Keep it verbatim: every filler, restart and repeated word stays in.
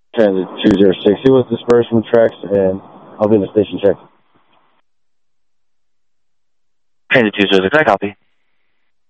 Transit two zero six. He was dispersed from the tracks, and I'll be in the station check. Transit two zero six, I copy.